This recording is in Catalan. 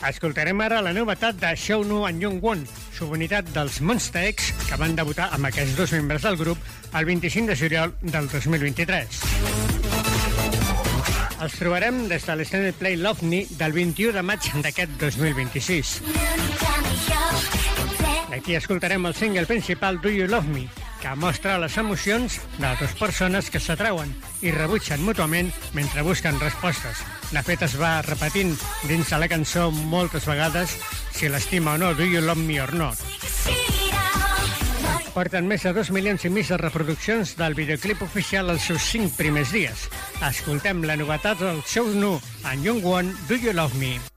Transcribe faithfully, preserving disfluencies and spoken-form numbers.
Escoltarem ara la novetat de Show Nu en Young Won, subunitat dels Monsta X, que van debutar amb aquests dos membres del grup el vint-i-cinc de juliol del dos mil vint-i-tres. Els trobarem des de l'Extended Play Love Me del vint-i-u de maig d'aquest dos mil vint-i-sis. Aquí escoltarem el single principal Do You Love Me, que mostra les emocions de dues persones que s'atrauen i rebutgen mútuament mentre busquen respostes. De fet, es va repetint dins de la cançó moltes vegades si l'estima o no, Do You Love Me or Not. Porten més de dos milions i mig de reproduccions del videoclip oficial els seus cinc primers dies. Escoltem la novetat del Show Nu en Young Won, Do You Love Me?